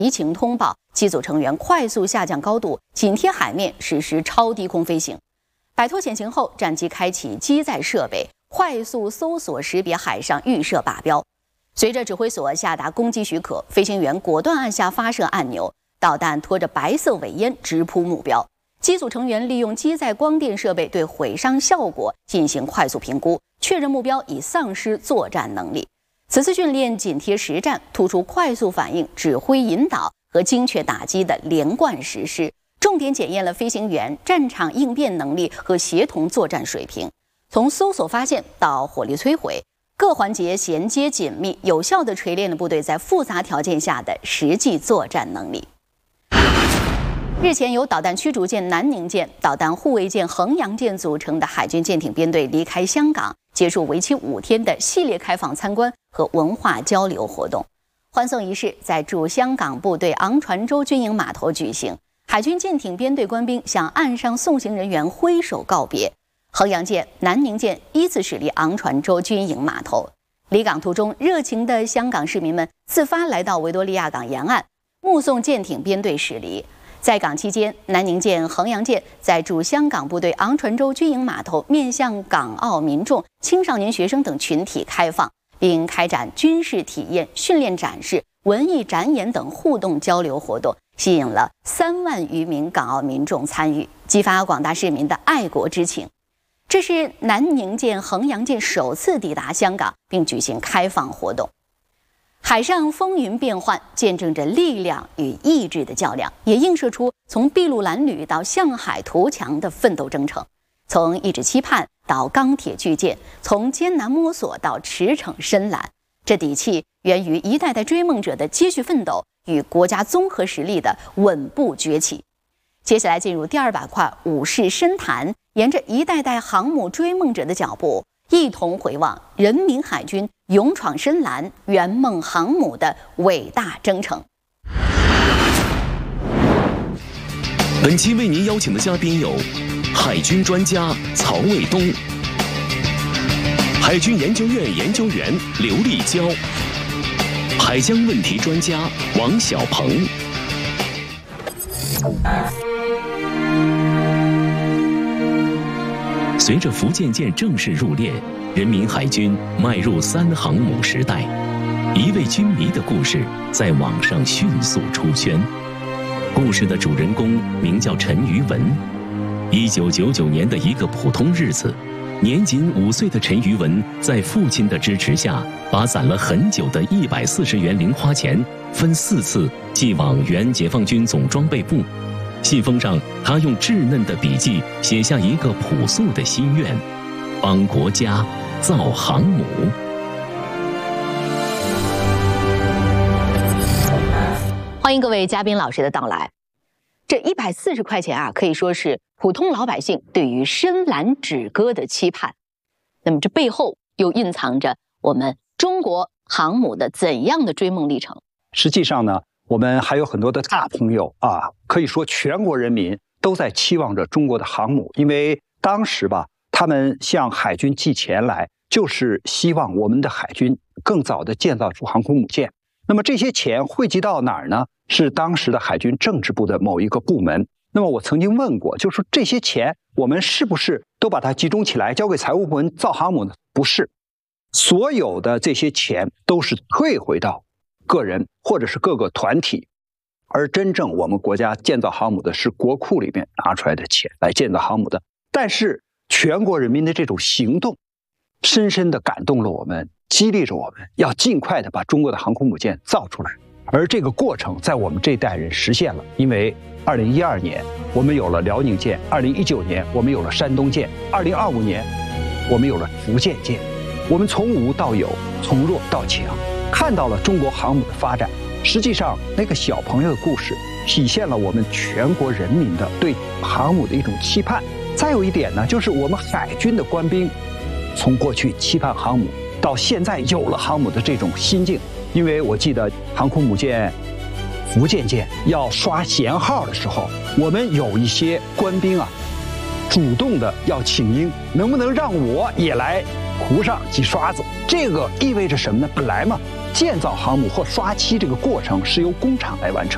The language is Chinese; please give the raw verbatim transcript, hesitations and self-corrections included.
敌情通报，机组成员快速下降高度，紧贴海面实施超低空飞行。摆脱险情后，战机开启机载设备，快速搜索识别海上预设靶标。随着指挥所下达攻击许可，飞行员果断按下发射按钮，导弹拖着白色尾烟直扑目标。机组成员利用机载光电设备对毁伤效果进行快速评估，确认目标已丧失作战能力。此次训练紧贴实战，突出快速反应、指挥引导和精确打击的连贯实施，重点检验了飞行员战场应变能力和协同作战水平。从搜索发现到火力摧毁，各环节衔接紧密，有效地锤炼了部队在复杂条件下的实际作战能力。日前，由导弹驱逐舰南宁舰、导弹护卫舰衡阳舰组成的海军舰艇编队离开香港，结束为期五天的系列开放参观和文化交流活动。欢送仪式在驻香港部队昂船洲军营码头举行，海军舰艇编队官兵向岸上送行人员挥手告别。衡阳舰、南宁舰依次驶离昂船洲军营码头。离港途中，热情的香港市民们自发来到维多利亚港沿岸，目送舰艇编队驶离。在港期间，南宁舰、衡阳舰在驻香港部队昂船洲军营码头面向港澳民众、青少年学生等群体开放，并开展军事体验、训练展示、文艺展演等互动交流活动，吸引了三万余名港澳民众参与，激发广大市民的爱国之情。这是南宁舰、衡阳舰首次抵达香港，并举行开放活动。海上风云变幻，见证着力量与意志的较量，也映射出从筚路蓝缕到向海图强的奋斗征程，从一纸期盼到钢铁巨舰，从艰难摸索到驰骋深蓝。这底气源于一代代追梦者的接续奋斗与国家综合实力的稳步崛起。接下来进入第二板块武士深谈，沿着一代代航母追梦者的脚步，一同回望人民海军勇闯深蓝、圆梦航母的伟大征程。 本期为您邀请的嘉宾有海军专家曹卫东、海军研究院研究员刘立娇、海疆问题专家王小鹏。随着福建舰正式入列，人民海军迈入三航母时代，一位军迷的故事在网上迅速出圈。故事的主人公名叫陈于文。一九九九年的一个普通日子，年仅五岁的陈于文在父亲的支持下，把攒了很久的一百四十元零花钱分四次寄往原解放军总装备部。信封上，他用稚嫩的笔迹写下一个朴素的心愿：帮国家造航母。 欢迎各位嘉宾老师的到来。这一百四十块钱啊，可以说是普通老百姓对于深蓝止戈的期盼。那么这背后又蕴藏着我们中国航母的怎样的追梦历程？ 实际上呢，我们还有很多的大朋友啊，可以说全国人民都在期望着中国的航母，因为当时吧，他们向海军寄钱来，就是希望我们的海军更早的建造出航空母舰。那么这些钱汇集到哪儿呢？是当时的海军政治部的某一个部门。那么我曾经问过，就是说这些钱我们是不是都把它集中起来交给财务部门造航母呢？不是，所有的这些钱都是退回到个人或者是各个团体，而真正我们国家建造航母的是国库里面拿出来的钱来建造航母的。但是全国人民的这种行动深深地感动了我们，激励着我们要尽快的把中国的航空母舰造出来。而这个过程在我们这一代人实现了，因为二零一二年我们有了辽宁舰，二零一九年我们有了山东舰，二零二五年我们有了福建舰。我们从无到有，从弱到强，看到了中国航母的发展。实际上那个小朋友的故事体现了我们全国人民的对航母的一种期盼。再有一点呢，就是我们海军的官兵从过去期盼航母到现在有了航母的这种心境。因为我记得航空母舰福建舰要刷舷号的时候，我们有一些官兵啊主动的要请缨，能不能让我也来糊上几刷子？这个意味着什么呢？本来嘛，建造航母或刷漆这个过程是由工厂来完成，